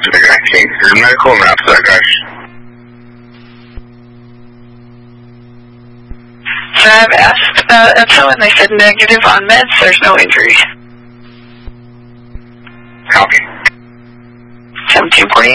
19. Your medical and that guys. So I've asked about Edsel and they said negative on meds, there's no injury. Copy. 1748.